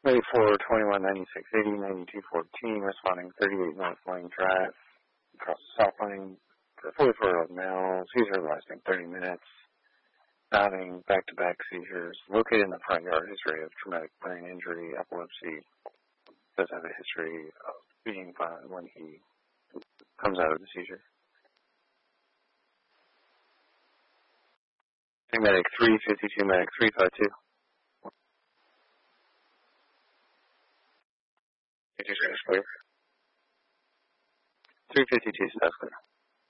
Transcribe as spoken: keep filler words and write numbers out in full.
eighty-four, twenty-one, ninety-six, eighty, ninety-two, fourteen, responding thirty-eight North Lane Drive, across the South Lane, for forty-four-year-old male, seizure lasting thirty minutes, nodding, back-to-back seizures, located in the front yard, history of traumatic brain injury, epilepsy, does have a history of being violent when he comes out of the seizure. Medic three fifty-two, medic three five two. Clear. three fifty-two, status clear.